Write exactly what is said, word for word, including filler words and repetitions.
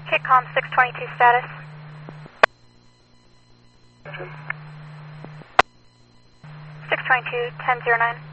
Kitcom six twenty-two status. six twenty-two, ten zero nine.